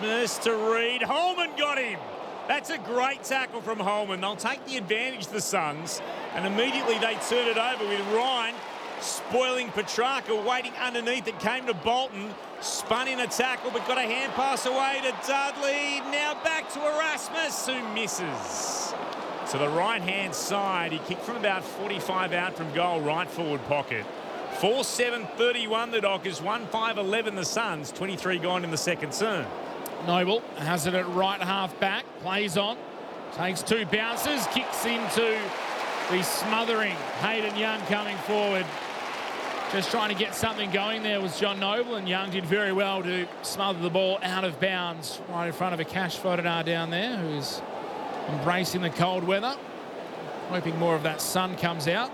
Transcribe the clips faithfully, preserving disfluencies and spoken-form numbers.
Erasmus to Reed. Holman got him. That's a great tackle from Holman. They'll take the advantage, the Suns, and immediately they turn it over with Ryan spoiling Petrarca, waiting underneath. It came to Bolton, spun in a tackle, but got a hand pass away to Dudley. Now back to Erasmus, who misses. To the right-hand side, he kicked from about forty-five out from goal, right forward pocket. four seven thirty-one the Dockers, one five eleven the Suns, twenty-three gone in the second term. Noble has it at right half back, plays on, takes two bounces, kicks into the smothering Hayden Young coming forward. Just trying to get something going there was John Noble, and Young did very well to smother the ball out of bounds right in front of a Cash Fodadar down there, who's embracing the cold weather, hoping more of that sun comes out.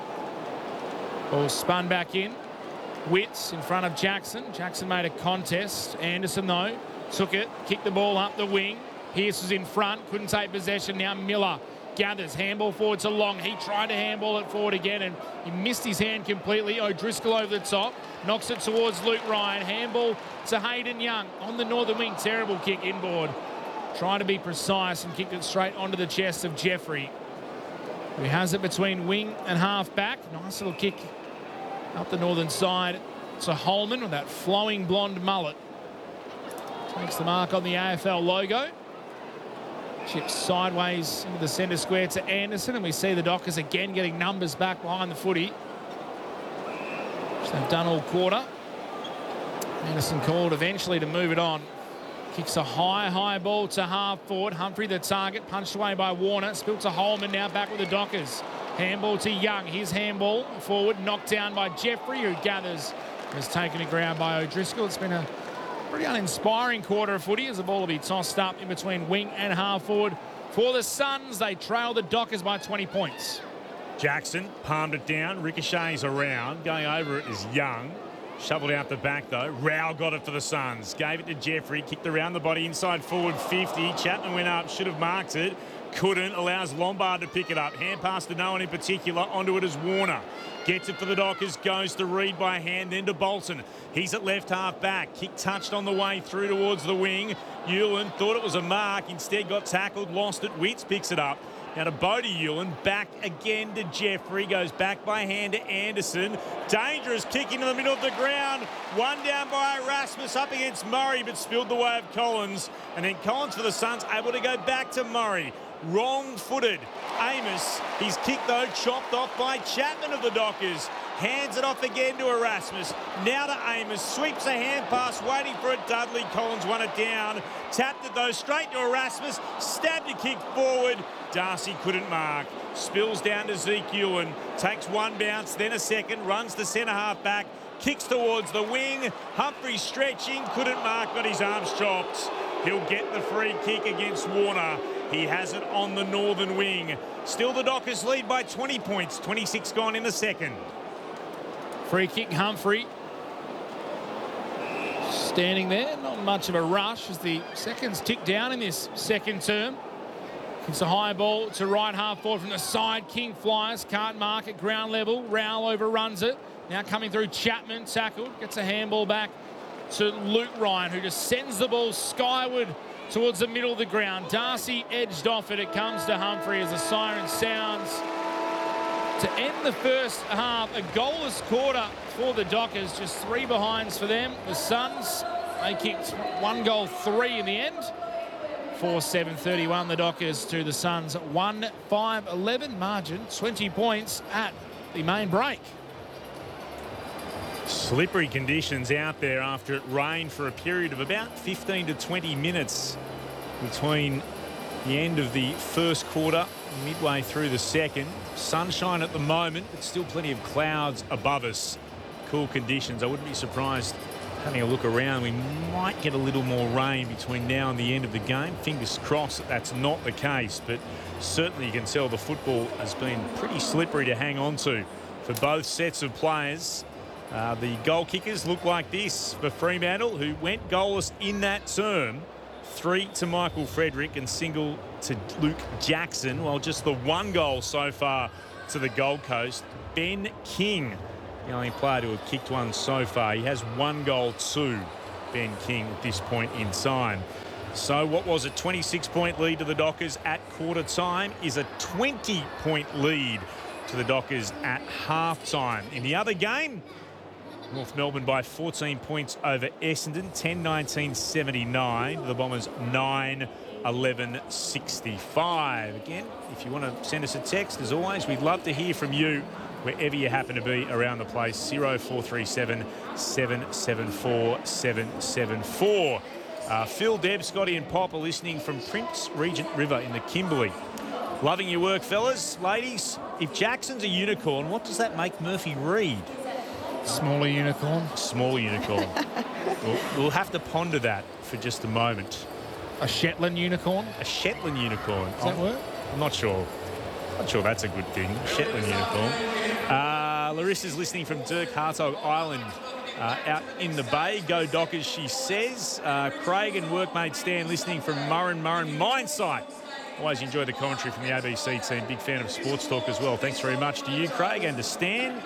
Ball spun back in. Witts in front of Jackson. Jackson made a contest. Anderson, though, took it, kicked the ball up the wing. Pearce was in front, couldn't take possession. Now Miller gathers, handball forward to Long. He tried to handball it forward again, and he missed his hand completely. O'Driscoll over the top, knocks it towards Luke Ryan. Handball to Hayden Young on the northern wing. Terrible kick inboard. Trying to be precise and kicked it straight onto the chest of Jeffrey, who has it between wing and half back. Nice little kick up the northern side to Holman with that flowing blonde mullet. Takes the mark on the A F L logo. Chips sideways into the centre square to Anderson, and we see the Dockers again getting numbers back behind the footy, which they've done all quarter. Anderson called eventually to move it on. Kicks a high, high ball to half forward. Humphrey the target, punched away by Warner. Spilt to Holman, now back with the Dockers. Handball to Young. His handball forward, knocked down by Jeffrey, who gathers. Was taken to ground by O'Driscoll. It's been a pretty uninspiring quarter of footy as the ball will be tossed up in between wing and half forward for the Suns. They trail the Dockers by twenty points. Jackson palmed it down, ricochets around. Going over it is Young. Shoveled out the back though. Rao got it for the Suns. Gave it to Jeffrey. Kicked around the body inside forward fifty. Chapman went up. Should have marked it. Couldn't. Allows Lombard to pick it up. Hand pass to no one in particular. Onto it is Warner. Gets it for the Dockers. Goes to Reed by hand. Then to Bolton. He's at left half back. Kick touched on the way through towards the wing. Ewan thought it was a mark. Instead got tackled. Lost it. Witts picks it up. Now to Bodie Ewan, back again to Jeffrey, goes back by hand to Anderson. Dangerous kick into the middle of the ground. One down by Erasmus up against Murray, but spilled the way of Collins. And then Collins for the Suns, able to go back to Murray. Wrong-footed. Amos, his kick though chopped off by Chapman of the Dockers. Hands it off again to Erasmus. Now to Amos. Sweeps a hand pass, waiting for it. Dudley. Collins won it down. Tapped it though straight to Erasmus. Stabbed a kick forward. Darcy couldn't mark. Spills down to Zeke Ewan. Takes one bounce, then a second. Runs to centre half back. Kicks towards the wing. Humphrey stretching. Couldn't mark. Got his arms chopped. He'll get the free kick against Warner. He has it on the northern wing. Still the Dockers lead by twenty points. twenty-six gone in the second. Free kick, Humphrey. Standing there, not much of a rush as the seconds tick down in this second term. It's a high ball to right half forward from the side. King flies, can't mark at ground level. Rowell overruns it. Now coming through Chapman, tackled. Gets a handball back to Luke Ryan, who just sends the ball skyward towards the middle of the ground. Darcy edged off it. It comes to Humphrey as the siren sounds. To end the first half, a goalless quarter for the Dockers. Just three behinds for them. The Suns, they kicked one goal, three in the end. four seven thirty-one the Dockers to the Suns. one five eleven margin, twenty points at the main break. Slippery conditions out there after it rained for a period of about fifteen to twenty minutes between the end of the first quarter and midway through the second. Sunshine at the moment, but still plenty of clouds above us. Cool conditions. I wouldn't be surprised, having a look around, we might get a little more rain between now and the end of the game. Fingers crossed that that's not the case, but certainly you can tell the football has been pretty slippery to hang on to for both sets of players. Uh, the goal kickers look like this for Fremantle, who went goalless in that term. Three to Michael Frederick and single to Luke Jackson, while just the one goal so far to the Gold Coast. Ben King, the only player to have kicked one so far. He has one goal too, Ben King, at this point in time. So what was a twenty-six point lead to the Dockers at quarter time is a twenty point lead to the Dockers at half time. In the other game, North Melbourne by fourteen points over Essendon, ten nineteen seventy-nine. The Bombers nine eleven sixty-five. Again, if you want to send us a text, as always, we'd love to hear from you wherever you happen to be around the place. oh four three seven, seven seven four, seven seven four. Uh, Phil, Deb, Scotty and Pop are listening from Prince Regent River in the Kimberley. Loving your work, fellas. Ladies, if Jackson's a unicorn, what does that make Murphy Reid? Smaller unicorn. Smaller unicorn. we'll, we'll have to ponder that for just a moment. A Shetland unicorn. A Shetland unicorn. Does that I'm, work? I'm not sure. Not sure that's a good thing. Shetland unicorn. Uh, Larissa's listening from Dirk Hartog Island uh, out in the bay. Go Dockers, she says. Uh, Craig and workmate Stan listening from Murrin Murrin Mine Site. Always enjoy the commentary from the A B C team. Big fan of Sports Talk as well. Thanks very much to you, Craig, and to Stan.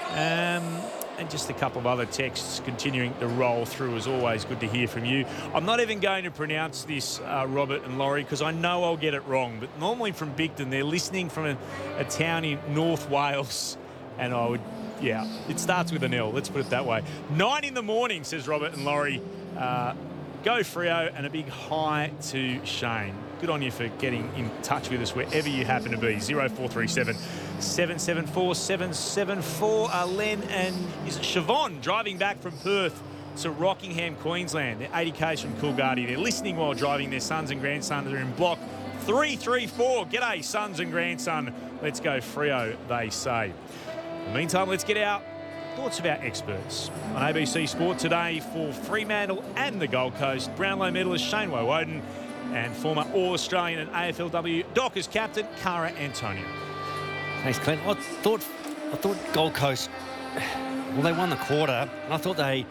Um, and just a couple of other texts continuing to roll through. As always, good to hear from you. I'm not even going to pronounce this, uh, Robert and Laurie, because I know I'll get it wrong. But normally from Bigton, they're listening from a, a town in North Wales. And I would, yeah, it starts with an L. Let's put it that way. Nine in the morning, says Robert and Laurie. Uh, go Freo, and a big hi to Shane. Good on you for getting in touch with us wherever you happen to be. oh four three seven, seven seven four, seven seven four. Uh, Len and is it Siobhan driving back from Perth to Rockingham, Queensland. They're eighty kays from Coolgardie. They're listening while driving. Their sons and grandsons are in block three three four. G'day, sons and grandson. Let's go Freo, they say. In the meantime, let's get our thoughts of our experts on A B C Sport today for Fremantle and the Gold Coast. Brownlow medalist Shane Woewodin and former All-Australian and A F L W Dockers captain Cara Antonio. Thanks, Clint. I thought, I thought Gold Coast, well, they won the quarter, and I thought they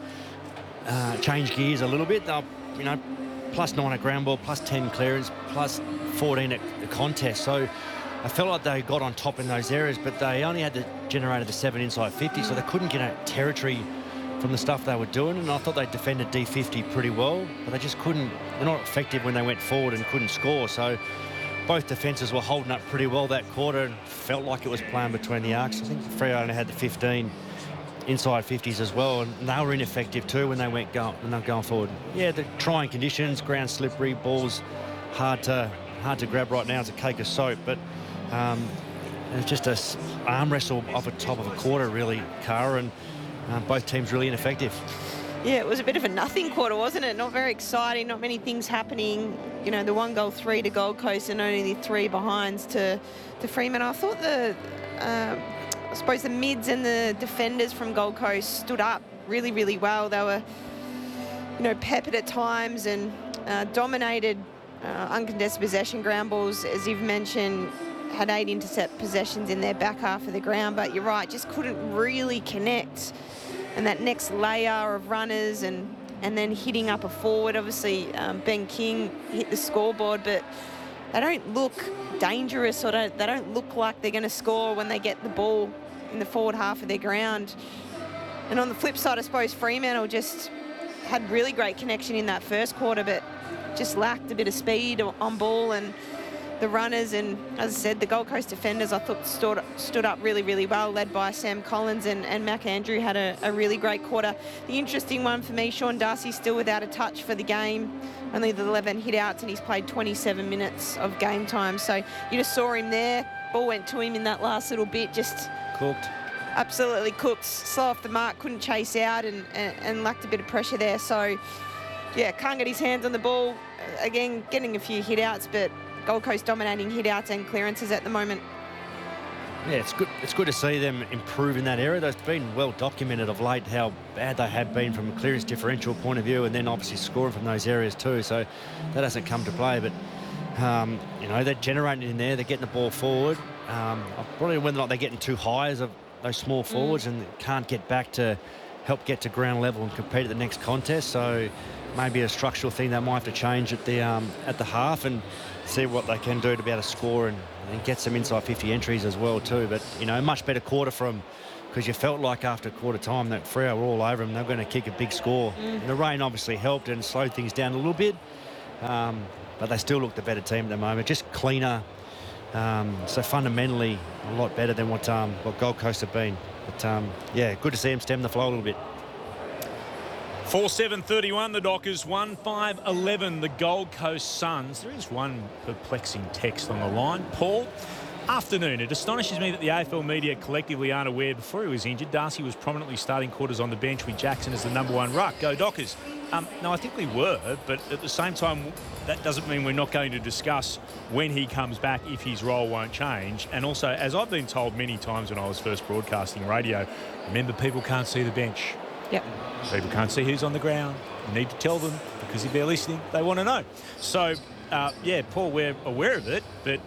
uh, changed gears a little bit. They're, you know, plus nine at ground ball, plus ten clearance, plus fourteen at the contest. So I felt like they got on top in those areas, but they only had to generate the seven inside fifty, so they couldn't get out territory from the stuff they were doing. And I thought they defended D fifty pretty well, but they just couldn't. They're not effective when they went forward and couldn't score. So both defences were holding up pretty well that quarter, and felt like it was playing between the arcs. I think Freo only had the fifteen inside fifties as well, and they were ineffective too when they went go, when they were going forward. Yeah, the trying conditions, ground slippery, balls hard to hard to grab right now. It's a cake of soap, but um, it's just a arm wrestle off the top of a quarter, really, Cara, and uh, both teams really ineffective. Yeah, it was a bit of a nothing quarter, wasn't it? Not very exciting, not many things happening. You know, the one goal three to Gold Coast and only the three behinds to, to Fremantle. I thought the, um, I suppose the mids and the defenders from Gold Coast stood up really, really well. They were, you know, peppered at times and uh, dominated uh, uncontested possession ground balls, as you've mentioned. Had eight intercept possessions in their back half of the ground, but you're right, just couldn't really connect. And that next layer of runners and and then hitting up a forward, obviously um, Ben King hit the scoreboard, but they don't look dangerous, or don't, they don't look like they're going to score when they get the ball in the forward half of their ground. And on the flip side, I suppose Fremantle just had really great connection in that first quarter, but just lacked a bit of speed on ball, and the runners and, as I said, the Gold Coast defenders, I thought stood, stood up really, really well, led by Sam Collins, and, and Mac Andrew had a, a really great quarter. The interesting one for me, Sean Darcy still without a touch for the game, only the eleven hit-outs, and he's played twenty-seven minutes of game time. So you just saw him there. Ball went to him in that last little bit, just Cooked. Absolutely cooked, slow off the mark, couldn't chase out, and, and, and lacked a bit of pressure there. So, yeah, can't get his hands on the ball. Again, getting a few hit-outs, but Gold Coast dominating hit-outs and clearances at the moment. Yeah, it's good. It's good to see them improve in that area. That's been well documented of late how bad they have been from a clearance differential point of view, and then obviously scoring from those areas too. So that hasn't come to play, but um, you know, they're generating in there. They're getting the ball forward. Um, probably whether or not they're getting too high as of those small forwards mm. and can't get back to help get to ground level and compete at the next contest. So maybe a structural thing that might have to change at the um, at the half, and see what they can do to be able to score and, and get some inside fifty entries as well too. But, you know, a much better quarter from, because you felt like after quarter time that Freo were all over them. They're going to kick a big score. Mm. The rain obviously helped and slowed things down a little bit. um, but they still look the better team at the moment. Just cleaner, um, so fundamentally a lot better than what um, what Gold Coast have been. But um, yeah, good to see them stem the flow a little bit. four seven thirty-one, the Dockers. one five eleven, the Gold Coast Suns. There is one perplexing text on the line. Paul, afternoon. It astonishes me that the A F L media collectively aren't aware before he was injured, Darcy was prominently starting quarters on the bench with Jackson as the number one ruck. Go Dockers. Um, no, I think we were, but at the same time, that doesn't mean we're not going to discuss when he comes back if his role won't change. And also, as I've been told many times when I was first broadcasting radio, remember, people can't see the bench. Yep. People can't see who's on the ground. You need to tell them, because if they're listening, they want to know. So, uh, yeah, Paul, we're aware of it, but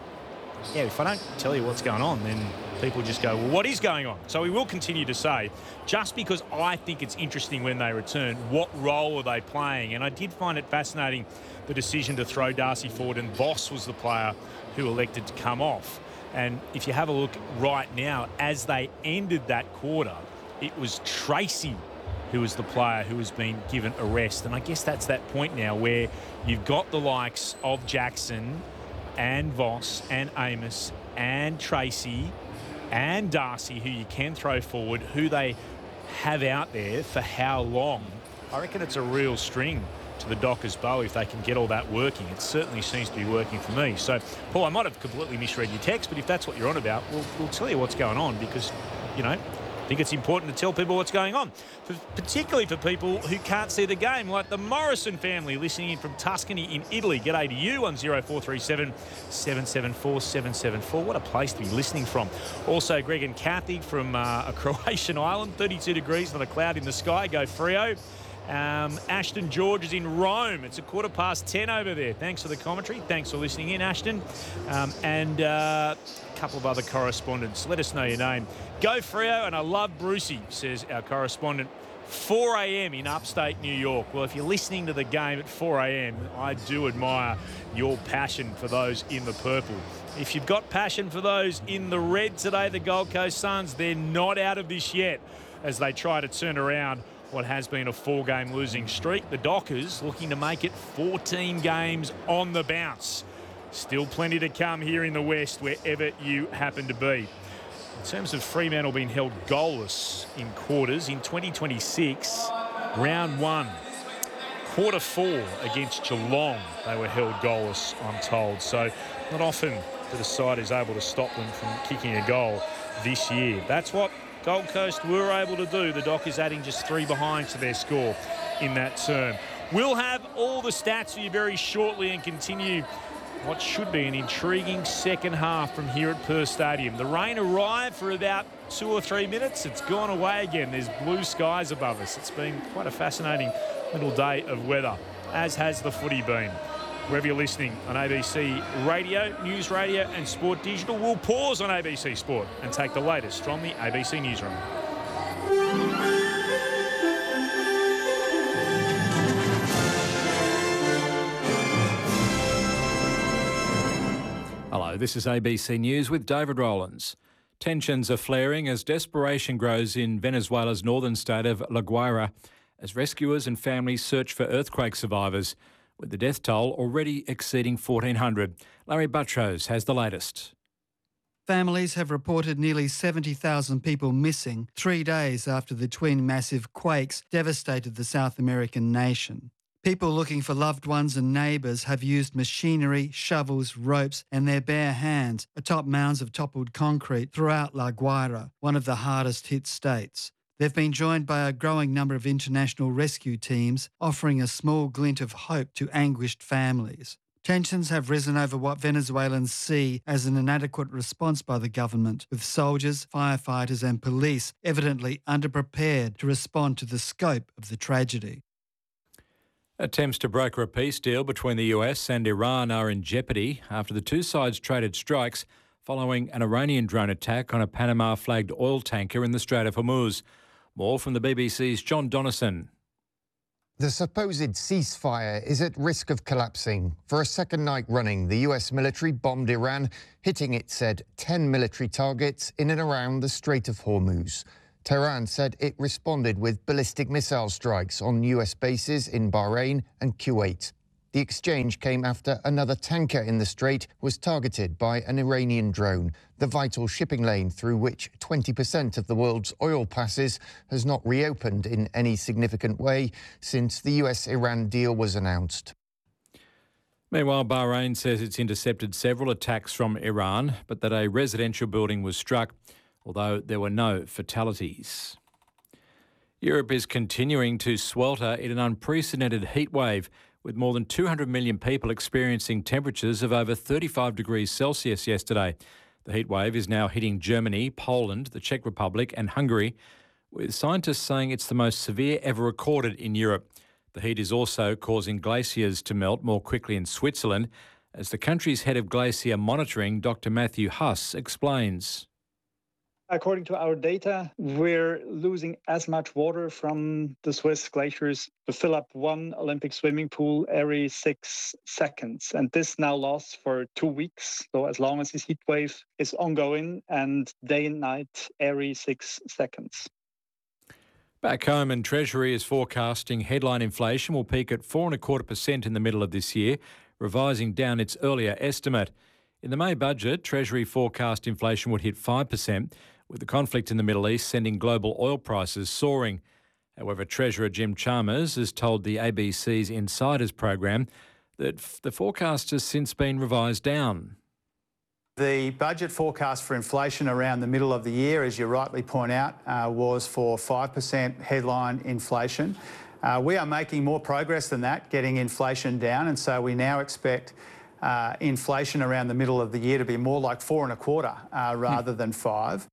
yeah, if I don't tell you what's going on, then people just go, well, what is going on? So we will continue to say, just because I think it's interesting when they return, what role are they playing? And I did find it fascinating, the decision to throw Darcy forward, and Voss was the player who elected to come off. And if you have a look right now, as they ended that quarter, it was Tracy who was the player who has been given a rest. And I guess that's that point now where you've got the likes of Jackson and Voss and Amos and Tracy and Darcy, who you can throw forward, who they have out there for how long. I reckon it's a real string to the Dockers' bow if they can get all that working. It certainly seems to be working for me. So, Paul, I might have completely misread your text, but if that's what you're on about, we'll, we'll tell you what's going on, because, you know, I think it's important to tell people what's going on, for, particularly for people who can't see the game, like the Morrison family listening in from Tuscany in Italy. G'day to you on zero four three seven, seven seven four, seven seven four. What a place to be listening from. Also, Greg and Kathy from uh, a Croatian island, thirty-two degrees, not a cloud in the sky. Go Freo. Um, Ashton George is in Rome. It's a quarter past ten over there. Thanks for the commentary. Thanks for listening in, Ashton. Um, and uh, a couple of other correspondents. Let us know your name. Go Freo, and I love Brucey, says our correspondent. four a.m. in upstate New York. Well, if you're listening to the game at four a.m, I do admire your passion for those in the purple. If you've got passion for those in the red today, the Gold Coast Suns, they're not out of this yet as they try to turn around what has been a four-game losing streak. The Dockers looking to make it fourteen games on the bounce. Still plenty to come here in the West, wherever you happen to be. In terms of Fremantle being held goalless in quarters, in twenty twenty-six, round one, quarter four against Geelong, they were held goalless, I'm told. So not often that a side is able to stop them from kicking a goal this year. That's what Gold Coast were able to do. The Dockers adding just three behind to their score in that term. We'll have all the stats for you very shortly and continue what should be an intriguing second half from here at Perth Stadium. The rain arrived for about two or three minutes. It's gone away again. There's blue skies above us. It's been quite a fascinating little day of weather, as has the footy been. Wherever you're listening on A B C Radio, News Radio and Sport Digital, we'll pause on A B C Sport and take the latest from the A B C Newsroom. Hello, this is A B C News with David Rowlands. Tensions are flaring as desperation grows in Venezuela's northern state of La Guaira as rescuers and families search for earthquake survivors, with the death toll already exceeding fourteen hundred. Larry Buttrose has the latest. Families have reported nearly seventy thousand people missing three days after the twin massive quakes devastated the South American nation. People looking for loved ones and neighbours have used machinery, shovels, ropes and their bare hands atop mounds of toppled concrete throughout La Guaira, one of the hardest hit states. They've been joined by a growing number of international rescue teams, offering a small glint of hope to anguished families. Tensions have risen over what Venezuelans see as an inadequate response by the government, with soldiers, firefighters and police evidently underprepared to respond to the scope of the tragedy. Attempts to broker a peace deal between the U S and Iran are in jeopardy after the two sides traded strikes following an Iranian drone attack on a Panama-flagged oil tanker in the Strait of Hormuz. More from the B B C's John Donnison. The supposed ceasefire is at risk of collapsing. For a second night running, the U S military bombed Iran, hitting, it said, ten military targets in and around the Strait of Hormuz. Tehran said it responded with ballistic missile strikes on U S bases in Bahrain and Kuwait. The exchange came after another tanker in the Strait was targeted by an Iranian drone. The vital shipping lane through which twenty percent of the world's oil passes has not reopened in any significant way since the U S Iran deal was announced. Meanwhile, Bahrain says it's intercepted several attacks from Iran, but that a residential building was struck, although there were no fatalities. Europe is continuing to swelter in an unprecedented heat wave, with more than two hundred million people experiencing temperatures of over thirty-five degrees Celsius yesterday. The heat wave is now hitting Germany, Poland, the Czech Republic and Hungary, with scientists saying it's the most severe ever recorded in Europe. The heat is also causing glaciers to melt more quickly in Switzerland, as the country's head of glacier monitoring, Doctor Matthew Huss, explains. According to our data, we're losing as much water from the Swiss glaciers to fill up one Olympic swimming pool every six seconds. And this now lasts for two weeks. So as long as this heat wave is ongoing and day and night every six seconds. Back home, and Treasury is forecasting headline inflation will peak at four and a quarter percent in the middle of this year, revising down its earlier estimate. In the May budget, Treasury forecast inflation would hit five percent, with the conflict in the Middle East sending global oil prices soaring. However, Treasurer Jim Chalmers has told the A B C's Insiders program that the forecast has since been revised down. The budget forecast for inflation around the middle of the year, as you rightly point out, uh, was for five percent headline inflation. Uh, we are making more progress than that, getting inflation down, and so we now expect uh, inflation around the middle of the year to be more like four and a quarter uh, rather hmm. than five.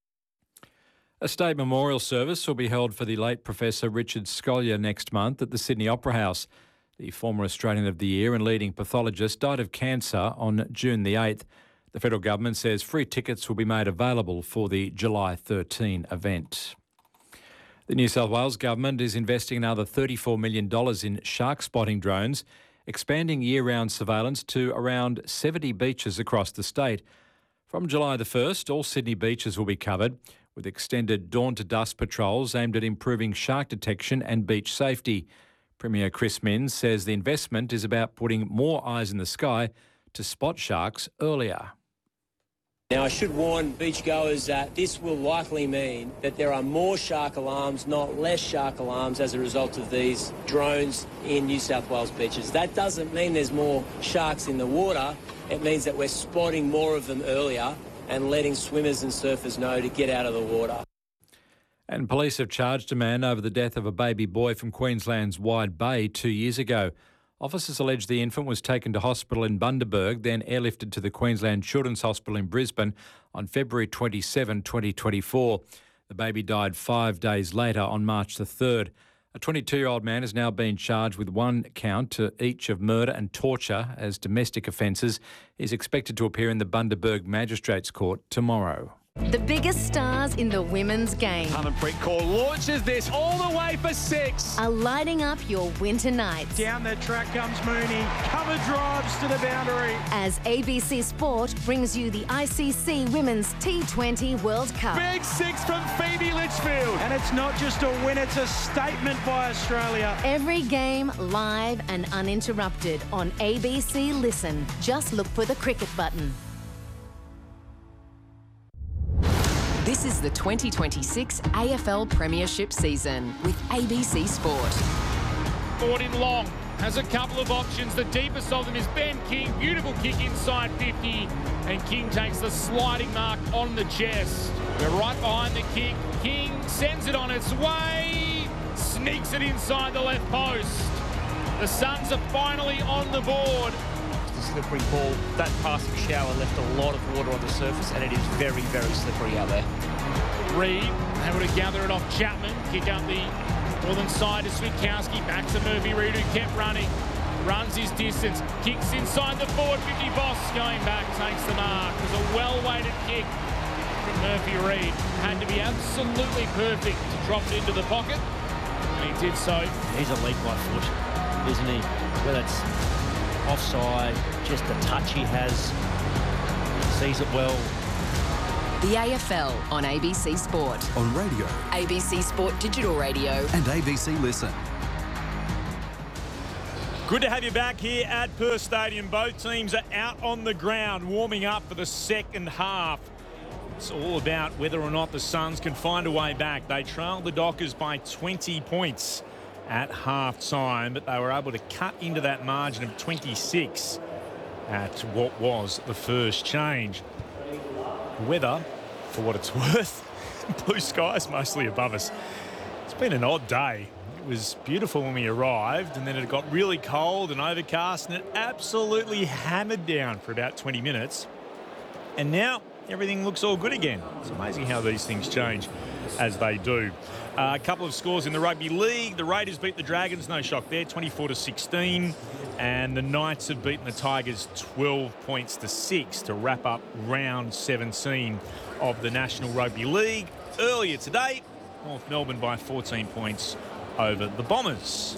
A state memorial service will be held for the late Professor Richard Scolyer next month at the Sydney Opera House. The former Australian of the Year and leading pathologist died of cancer on June the eighth. The federal government says free tickets will be made available for the July thirteenth event. The New South Wales government is investing another thirty-four million dollars in shark spotting drones, expanding year-round surveillance to around seventy beaches across the state. From July the first, all Sydney beaches will be covered, with extended dawn-to-dusk patrols aimed at improving shark detection and beach safety. Premier Chris Minns says the investment is about putting more eyes in the sky to spot sharks earlier. Now, I should warn beachgoers that this will likely mean that there are more shark alarms, not less shark alarms, as a result of these drones in New South Wales beaches. That doesn't mean there's more sharks in the water. It means that we're spotting more of them earlier and letting swimmers and surfers know to get out of the water. And police have charged a man over the death of a baby boy from Queensland's Wide Bay two years ago. Officers allege the infant was taken to hospital in Bundaberg, then airlifted to the Queensland Children's Hospital in Brisbane on February twenty-seventh, twenty twenty-four. The baby died five days later on March the third. A twenty-two-year-old man has now been charged with one count to each of murder and torture as domestic offences. He's expected to appear in the Bundaberg Magistrates Court tomorrow. The biggest stars in the women's game Harmanpreet Kaur launches this all the way for six. are lighting up your winter nights. Down the track comes Mooney. Cover drives to the boundary. As A B C Sport brings you the I C C Women's T twenty World Cup. Big six from Phoebe Litchfield. And it's not just a win, it's a statement by Australia. Every game live and uninterrupted on A B C Listen. Just look for the cricket button. This is the twenty twenty-six A F L Premiership season with A B C Sport. Forward in long, has a couple of options. The deepest of them is Ben King. Beautiful kick inside fifty. And King takes the sliding mark on the chest. We're right behind the kick. King sends it on its way. Sneaks it inside the left post. The Suns are finally on the board. Slippery ball. That passing shower left a lot of water on the surface, and it is very, very slippery out there. Reed able to gather it off Chapman. Kick up the northern side to Switkowski. Back to Murphy Reid, who kept running. Runs his distance. Kicks inside the forward fifty. Boss going back, takes the mark. It was a well-weighted kick from Murphy Reid. Had to be absolutely perfect to drop it into the pocket, and he did so. He's elite by foot, isn't he? Whether it's offside, just the touch he has, sees it well. The A F L on A B C Sport. On radio. A B C Sport Digital Radio. And A B C Listen. Good to have you back here at Perth Stadium. Both teams are out on the ground warming up for the second half. It's all about whether or not the Suns can find a way back. They trailed the Dockers by twenty points at half-time, but they were able to cut into that margin of twenty-six at what was the first change. Weather, for what it's worth, blue skies mostly above us. It's been an odd day. It was beautiful when we arrived, and then it got really cold and overcast, and it absolutely hammered down for about twenty minutes. And now everything looks all good again. It's amazing how these things change as they do. Uh, a couple of scores in the rugby league. The Raiders beat the Dragons, no shock there, twenty-four to sixteen. And the Knights have beaten the Tigers twelve points to six to wrap up round seventeen of the National Rugby League. Earlier today, North Melbourne by fourteen points over the Bombers.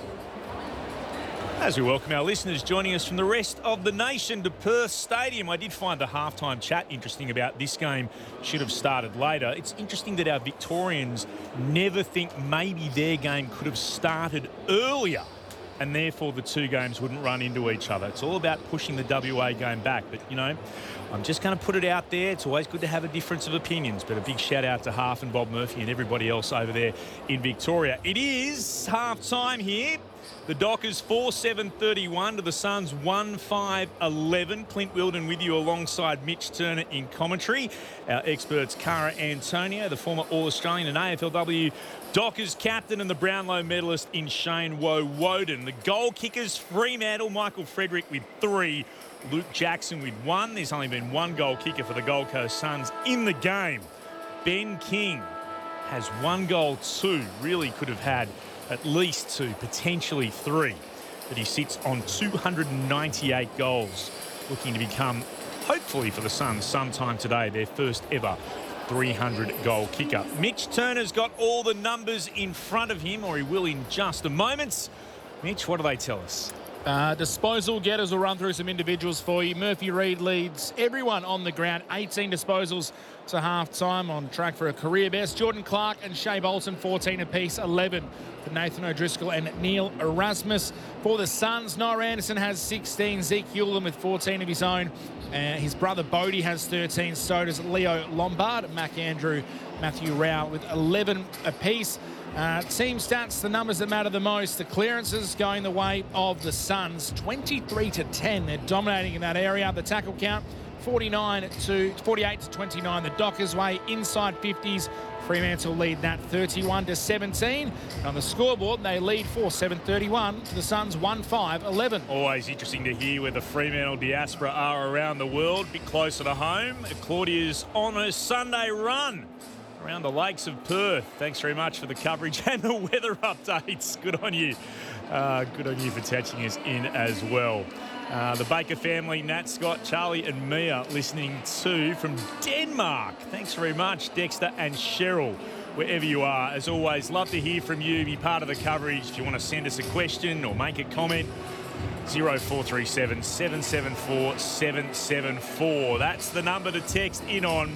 As we welcome our listeners joining us from the rest of the nation to Perth Stadium. I did find the halftime chat interesting about this game should have started later. It's interesting that our Victorians never think maybe their game could have started earlier, and therefore the two games wouldn't run into each other. It's all about pushing the W A game back. But, you know, I'm just going to put it out there. It's always good to have a difference of opinions. But a big shout out to Half and Bob Murphy and everybody else over there in Victoria. It is half-time here. The Dockers four seven thirty-one to the Suns one five eleven. Clint Wilden with you alongside Mitch Turner in commentary. Our experts Cara Antonio, the former All-Australian and A F L W Dockers captain, and the Brownlow medalist in Shane Woe-Woden. The goal kickers, Fremantle, Michael Frederick with three. Luke Jackson with one. There's only been one goal kicker for the Gold Coast Suns in the game. Ben King has one goal, two. Really could have had at least two, potentially three. But he sits on two hundred ninety-eight goals, looking to become, hopefully for the Suns, sometime today, their first ever three hundred goal kicker. Mitch Turner's got all the numbers in front of him, or he will in just a moment. Mitch, what do they tell us? Uh, disposal getters will run through some individuals for you. Murphy Reid leads everyone on the ground. eighteen disposals to half-time, on track for a career best. Jordan Clark and Shea Bolton, fourteen apiece, eleven for Nathan O'Driscoll and Neil Erasmus. For the Suns, Noah Anderson has sixteen. Zeke Hewlin with fourteen of his own. Uh, his brother Bodie has thirteen. So does Leo Lombard. Mac Andrew, Matthew Rao with eleven apiece. Uh, team stats, the numbers that matter the most. The clearances going the way of the Suns, twenty-three to ten. They're dominating in that area. The tackle count, forty-nine to forty-eight to twenty-nine. The Dockers way, inside fifties. Fremantle lead that thirty-one to seventeen. And on the scoreboard, they lead four seven thirty-one to the Suns one five eleven. Always interesting to hear where the Fremantle diaspora are around the world. A bit closer to home. Claudia's on a Sunday run around the lakes of Perth. Thanks very much for the coverage and the weather updates. Good on you. Uh, good on you for touching us in as well. Uh, the Baker family, Nat, Scott, Charlie and Mia listening to from Denmark. Thanks very much, Dexter and Cheryl, wherever you are. As always, love to hear from you. Be part of the coverage. If you want to send us a question or make a comment, zero four three seven, seven seven four, seven seven four. That's the number to text in on.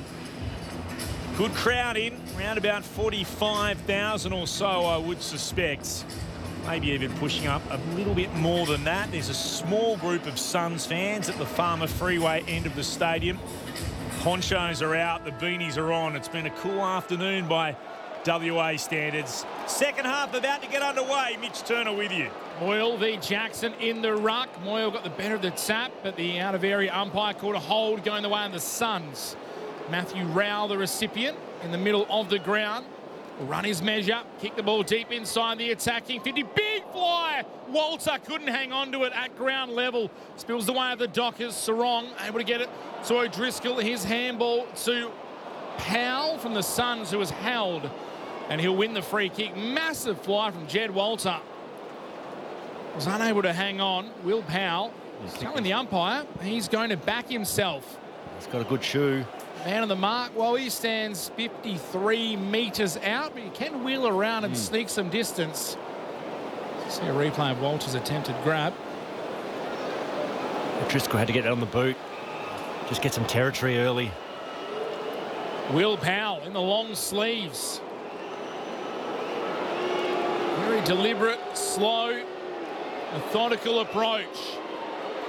Good crowd in, around about forty-five thousand or so, I would suspect. Maybe even pushing up a little bit more than that. There's a small group of Suns fans at the Farmer Freeway end of the stadium. Ponchos are out, the beanies are on. It's been a cool afternoon by W A standards. Second half about to get underway. Mitch Turner with you. Moyle v Jackson in the ruck. Moyle got the better of the tap, but the out-of-area umpire called a hold going the way of the Suns. Matthew Rowell, the recipient, in the middle of the ground. Will run his measure, kick the ball deep inside the attacking fifty. Big fly! Walter couldn't hang on to it at ground level. Spills the way of the Dockers. Sarong able to get it to O'Driscoll. His handball to Powell from the Suns, who was held. And he'll win the free kick. Massive fly from Jed Walter. Was unable to hang on. Will Powell telling the umpire he's going to back himself. He's got a good shoe. Man on the mark. Well, he stands fifty-three metres out, but he can wheel around and mm. sneak some distance. See a replay of Walter's attempted grab. Driscoll had to get it on the boot. Just get some territory early. Will Powell in the long sleeves. Very deliberate, slow. Methodical approach.